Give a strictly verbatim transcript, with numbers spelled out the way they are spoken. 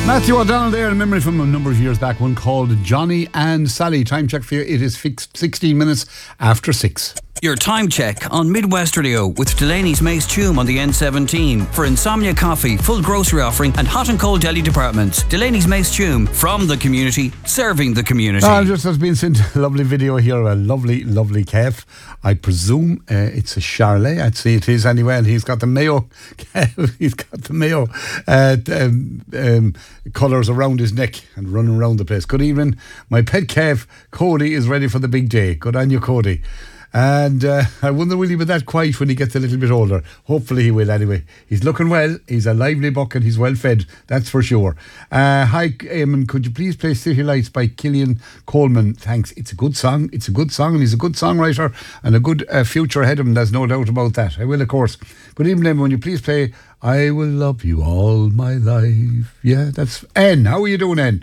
Matthew O'Donnell there, a memory from a number of years back, one called Johnny and Sally. Time check for you, it is fixed sixteen minutes after six. Your time check on Midwest Radio with Delaney's Mace Tume on the N seventeen. For Insomnia Coffee, full grocery offering and hot and cold deli departments. Delaney's Mace Tume, from the community, serving the community. Uh, just has been sent a lovely video here, a lovely, lovely calf. I presume uh, it's a Charolais. I'd say it is anyway. And he's got the Mayo, he's got the Mayo uh, um, um, colours around his neck and running around the place. Good evening. My pet calf, Cody, is ready for the big day. Good on you, Cody. And uh, I wonder will he be that quiet when he gets a little bit older. Hopefully he will anyway. He's looking well. He's a lively buck and he's well fed. That's for sure. Uh, hi, Eamon. Could you please play City Lights by Killian Coleman? Thanks. It's a good song. It's a good song and he's a good songwriter and a good uh, future ahead of him. There's no doubt about that. I will, of course. Good evening, Eamon. Will you please play I Will Love You All My Life? Yeah, that's Anne. How are you doing, Anne?